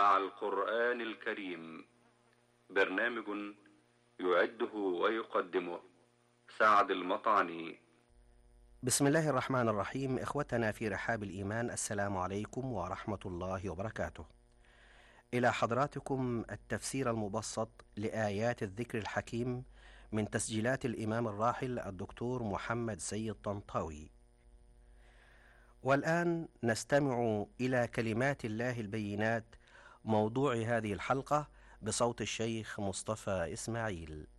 مع القرآن الكريم. برنامج يعده ويقدمه سعد المطعني. بسم الله الرحمن الرحيم. إخوتنا في رحاب الإيمان، السلام عليكم ورحمة الله وبركاته. إلى حضراتكم التفسير المبسط لآيات الذكر الحكيم من تسجيلات الإمام الراحل الدكتور محمد سيد طنطاوي. والآن نستمع إلى كلمات الله البينات، موضوع هذه الحلقة بصوت الشيخ مصطفى إسماعيل.